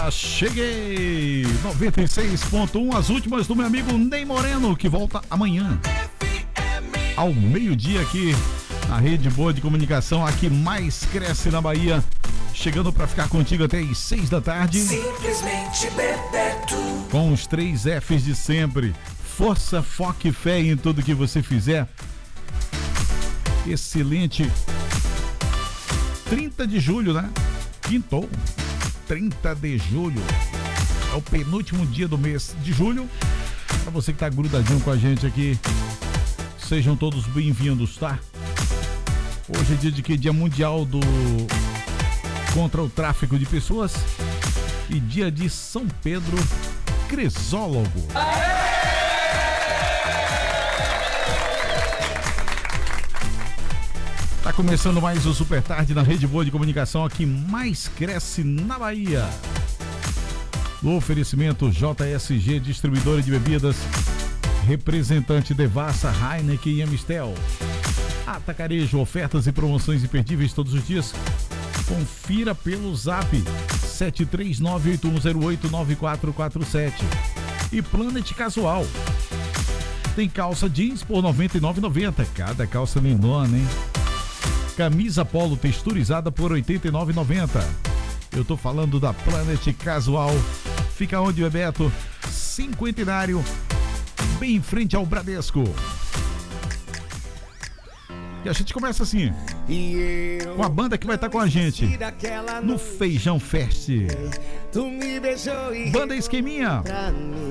Cheguei! 96.1, as últimas do meu amigo Ney Moreno, que volta amanhã ao meio-dia aqui na Rede Boa de Comunicação, a que mais cresce na Bahia, chegando para ficar contigo até às 6 da tarde. Simplesmente Bebeto. Com os 3 Fs de sempre: força, foco e fé em tudo que você fizer. Excelente 30 de julho, né? Quintou. 30 de julho. É o penúltimo dia do mês de julho. Para você que tá grudadinho com a gente aqui, sejam todos bem-vindos, tá? Hoje é dia de quê? Dia mundial contra o tráfico de pessoas e dia de São Pedro Crisólogo. Tá começando mais o Super Tarde na Rede Boa de Comunicação, a que mais cresce na Bahia. No oferecimento JSG, distribuidora de bebidas, representante Devassa, Heineken e Amistel. Atacarejo, ofertas e promoções imperdíveis todos os dias. Confira pelo zap 73981089447. E Planet Casual. Tem calça jeans por R$ 99,90. Cada calça lindona, hein? Camisa polo texturizada por R$ 89,90. Eu tô falando da Planet Casual. Fica onde, Bebeto? Cinquentenário, bem em frente ao Bradesco. E a gente começa assim, com a banda que vai estar com a gente no Feijão Fest. Banda Esqueminha.